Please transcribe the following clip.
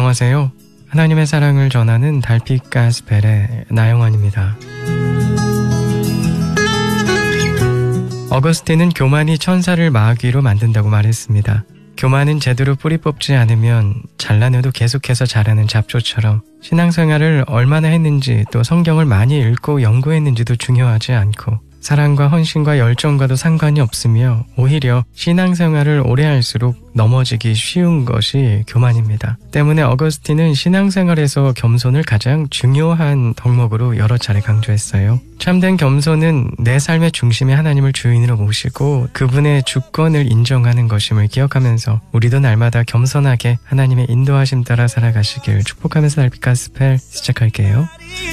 안녕하세요. 하나님의 사랑을 전하는 달빛 가스펠의 나영원입니다. 어거스틴은 교만이 천사를 마귀로 만든다고 말했습니다. 교만은 제대로 뿌리 뽑지 않으면 잘라내도 계속해서 자라는 잡초처럼 신앙생활을 얼마나 했는지 또 성경을 많이 읽고 연구했는지도 중요하지 않고 사랑과 헌신과 열정과도 상관이 없으며 오히려 신앙생활을 오래 할수록 넘어지기 쉬운 것이 교만입니다. 때문에 어거스틴은 신앙생활에서 겸손을 가장 중요한 덕목으로 여러 차례 강조했어요. 참된 겸손은 내 삶의 중심에 하나님을 주인으로 모시고 그분의 주권을 인정하는 것임을 기억하면서 우리도 날마다 겸손하게 하나님의 인도하심 따라 살아가시길 축복하면서 달빛 가스펠 시작할게요.